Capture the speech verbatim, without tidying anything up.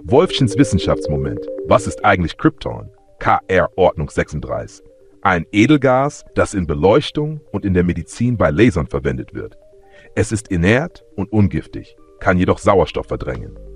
Wolfchens Wissenschaftsmoment. Was ist eigentlich Krypton? K R-Ordnung sechsunddreißig. Ein Edelgas, das in Beleuchtung und in der Medizin bei Lasern verwendet wird. Es ist inert und ungiftig, kann jedoch Sauerstoff verdrängen.